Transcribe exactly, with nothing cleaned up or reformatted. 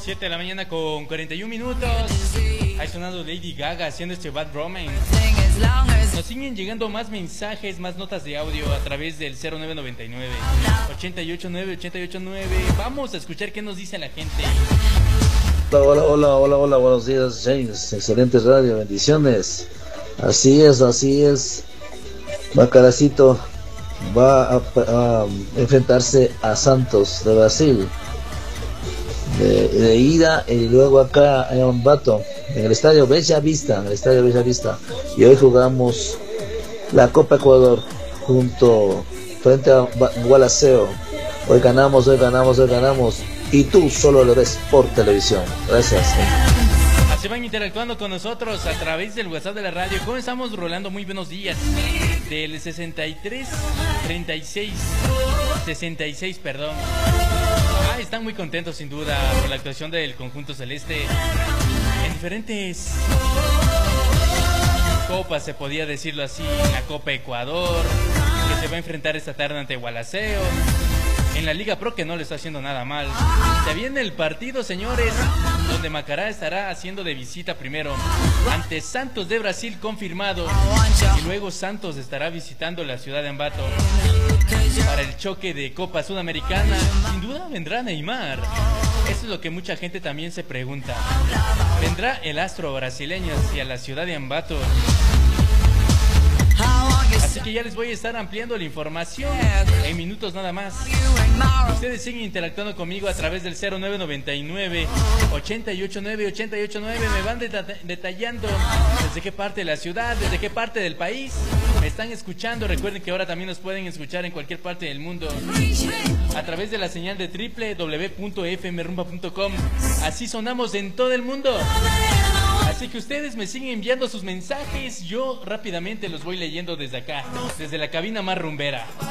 siete de la mañana con cuarenta y un minutos. Ahí sonando Lady Gaga haciendo este Bad Romance. Nos siguen llegando más mensajes, más notas de audio a través del cero nueve noventa y nueve, ochenta y ocho nueve, ochenta y ocho nueve. Vamos a escuchar qué nos dice la gente. Hola, hola, hola, hola, buenos días, James. Excelente radio, bendiciones. Así es, así es. Macaracito va a, a enfrentarse a Santos de Brasil. De, de ida y luego acá en Ambato, en el estadio Bella Vista, en el estadio Bella Vista. Y hoy jugamos la Copa Ecuador junto frente a Gualaceo. Hoy ganamos, hoy ganamos, hoy ganamos. Y tú solo lo ves por televisión. Gracias. Así van interactuando con nosotros a través del WhatsApp de la radio. ¿Cómo estamos rolando? Muy buenos días. Del sesenta y tres, treinta y seis, sesenta y seis, perdón. Ah, están muy contentos sin duda por la actuación del conjunto celeste en diferentes copas, se podía decirlo así. La Copa Ecuador, que se va a enfrentar esta tarde ante Gualaceo. En la Liga Pro, que no le está haciendo nada mal. Se viene el partido, señores, donde Macará estará haciendo de visita primero ante Santos de Brasil, confirmado. Y luego Santos estará visitando la ciudad de Ambato para el choque de Copa Sudamericana. Sin duda vendrá Neymar. Eso es lo que mucha gente también se pregunta. ¿Vendrá el astro brasileño hacia la ciudad de Ambato? Así que ya les voy a estar ampliando la información en minutos nada más. Ustedes siguen interactuando conmigo a través del cero nueve noventa y nueve, ochenta y ocho nueve, ochenta y ocho nueve. Me van deta- detallando desde qué parte de la ciudad, desde qué parte del país me están escuchando. Recuerden que ahora también nos pueden escuchar en cualquier parte del mundo a través de la señal de doble u doble u doble u punto f m rumba punto com. Así sonamos en todo el mundo. Así que ustedes me siguen enviando sus mensajes. Yo rápidamente los voy leyendo desde acá, desde la cabina más rumbera.